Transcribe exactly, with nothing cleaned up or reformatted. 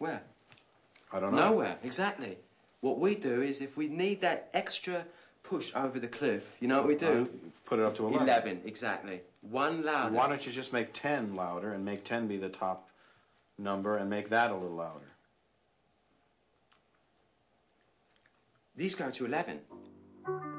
Where? I don't know. Nowhere, exactly. What we do is if we need that extra push over the cliff, you know what we do? Uh, put it up to eleven. eleven, exactly. One louder. Why don't you just make ten louder and make ten be the top number and make that a little louder? These go to eleven.